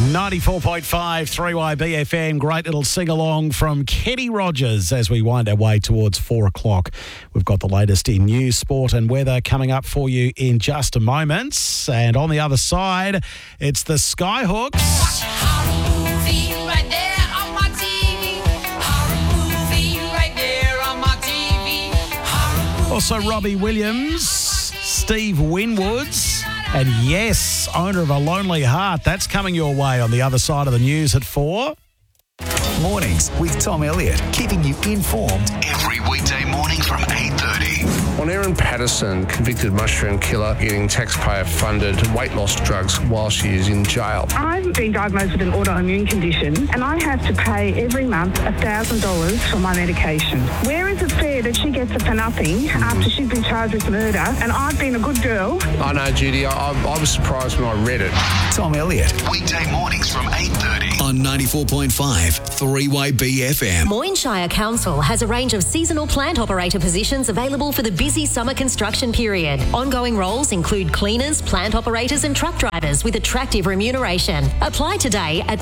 94.5 3YB FM. Great little sing-along from Kenny Rogers as we wind our way towards 4 o'clock. We've got the latest in news, sport and weather coming up for you in just a moment. And on the other side, it's the Skyhooks. Also Robbie Williams, Steve Winwoods, and yes, owner of A Lonely Heart. That's coming your way on the other side of the news at 4. Mornings with Tom Elliott, keeping you informed every weekday morning from 8:30. On Erin Patterson, convicted mushroom killer, getting taxpayer-funded weight loss drugs while she is in jail. I've been diagnosed with an autoimmune condition and I have to pay every month $1,000 for my medication. Where is it fair that she gets it for nothing after she's been charged with murder and I've been a good girl? I know, Judy. I was surprised when I read it. Tom Elliott. Weekday mornings from 8:30. On 94.5 3YB FM. Moyne Shire Council has a range of seasonal plant operator positions available for the busy summer construction period. Ongoing roles include cleaners, plant operators and truck drivers with attractive remuneration. Apply today at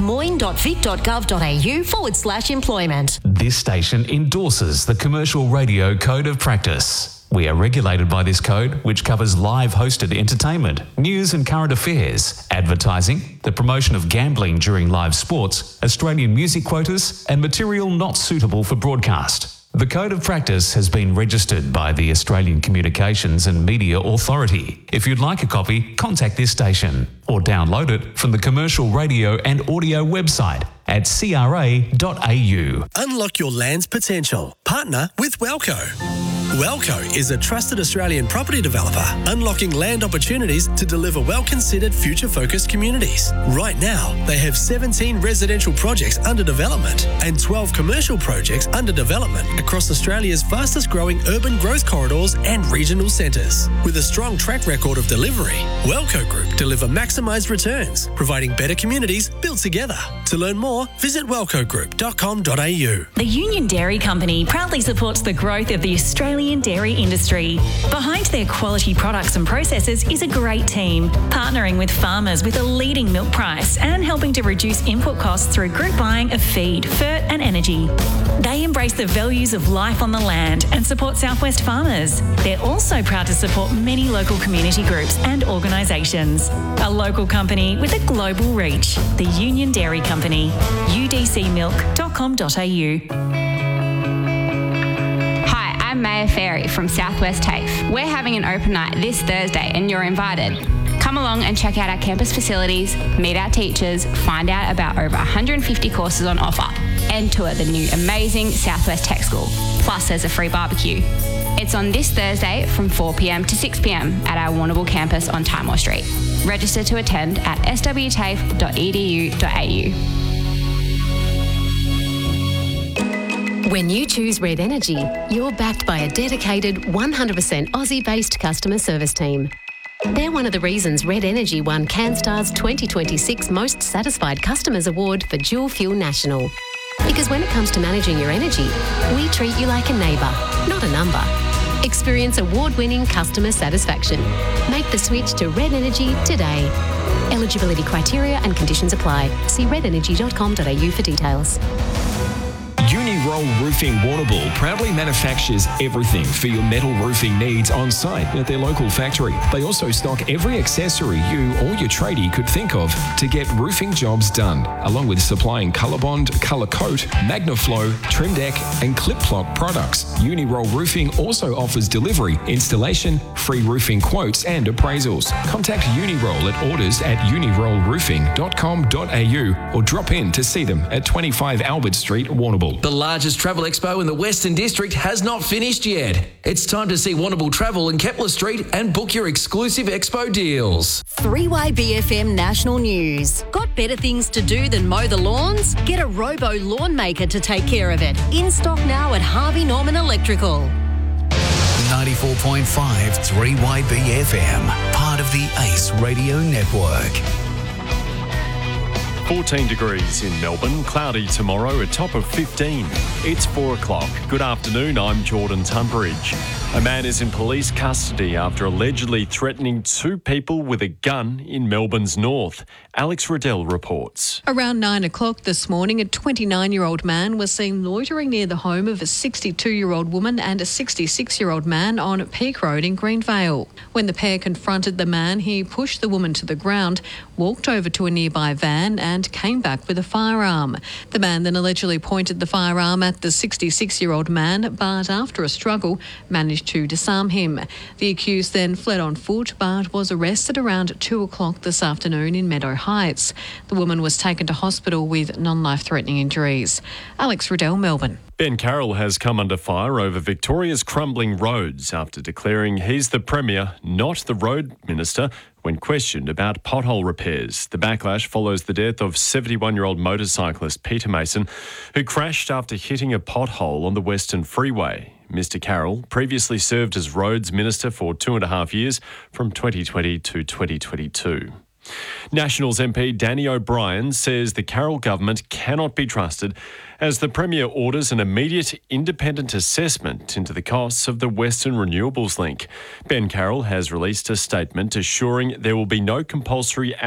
moyne.vic.gov.au/employment. This station endorses the Commercial Radio Code of Practice. We are regulated by this code, which covers live hosted entertainment, news and current affairs, advertising, the promotion of gambling during live sports, Australian music quotas, and material not suitable for broadcast. The Code of Practice has been registered by the Australian Communications and Media Authority. If you'd like a copy, contact this station or download it from the Commercial Radio and Audio website at cra.au. Unlock your land's potential. Partner with Wellco. Wellco is a trusted Australian property developer, unlocking land opportunities to deliver well-considered future-focused communities. Right now, they have 17 residential projects under development and 12 commercial projects under development across Australia's fastest-growing urban growth corridors and regional centres. With a strong track record of delivery, Wellco Group deliver maximised returns, providing better communities built together. To learn more, visit wellcogroup.com.au. The Union Dairy Company proudly supports the growth of the Australian dairy industry. Behind their quality products and processes is a great team, partnering with farmers with a leading milk price and helping to reduce input costs through group buying of feed, fert and energy. They embrace the values of life on the land and support Southwest farmers. They're also proud to support many local community groups and organisations. A local company with a global reach. The Union Dairy Company. udcmilk.com.au. I'm Maya Ferry from Southwest TAFE. We're having an open night this Thursday and you're invited. Come along and check out our campus facilities, meet our teachers, find out about over 150 courses on offer, and tour the new amazing Southwest Tech School. Plus there's a free barbecue. It's on this Thursday from 4pm to 6pm at our Warrnambool campus on Timor Street. Register to attend at swtafe.edu.au. When you choose Red Energy, you're backed by a dedicated 100% Aussie-based customer service team. They're one of the reasons Red Energy won CanStar's 2026 Most Satisfied Customers Award for Dual Fuel National. Because when it comes to managing your energy, we treat you like a neighbour, not a number. Experience award-winning customer satisfaction. Make the switch to Red Energy today. Eligibility criteria and conditions apply. See redenergy.com.au for details. Uniroll Roofing Warrnambool proudly manufactures everything for your metal roofing needs on site at their local factory. They also stock every accessory you or your tradie could think of to get roofing jobs done, along with supplying Colorbond, Colour Coat, Magnaflow, Trim Deck and Clip-Clock products. Uniroll Roofing also offers delivery, installation, free roofing quotes and appraisals. Contact Uniroll at orders@unirollroofing.com.au or drop in to see them at 25 Albert Street, Warrnambool. The largest travel expo in the Western District has not finished yet. It's time to see Warrnambool Travel in Kepler Street and book your exclusive expo deals. 3YBFM National News. Got better things to do than mow the lawns? Get a Robo Lawn Maker to take care of it. In stock now at Harvey Norman Electrical. 94.5 3YBFM, part of the ACE Radio Network. 14 degrees in Melbourne, cloudy tomorrow, a top of 15. It's 4 o'clock. Good afternoon, I'm Jordan Tunbridge. A man is in police custody after allegedly threatening two people with a gun in Melbourne's north. Alex Riddell reports. Around 9 o'clock this morning, a 29-year-old man was seen loitering near the home of a 62-year-old woman and a 66-year-old man on Peak Road in Greenvale. When the pair confronted the man, he pushed the woman to the ground, walked over to a nearby van and came back with a firearm. The man then allegedly pointed the firearm at the 66-year-old man, but after a struggle, managed to disarm him. The accused then fled on foot but was arrested around 2 o'clock this afternoon in Meadow Heights. The woman was taken to hospital with non-life-threatening injuries. Alex Riddell, Melbourne. Ben Carroll has come under fire over Victoria's crumbling roads after declaring he's the Premier, not the Road Minister, when questioned about pothole repairs. The backlash follows the death of 71-year-old motorcyclist Peter Mason, who crashed after hitting a pothole on the Western Freeway. Mr Carroll previously served as Roads Minister for 2.5 years, from 2020 to 2022. Nationals MP Danny O'Brien says the Carroll government cannot be trusted as the Premier orders an immediate independent assessment into the costs of the Western Renewables Link. Ben Carroll has released a statement assuring there will be no compulsory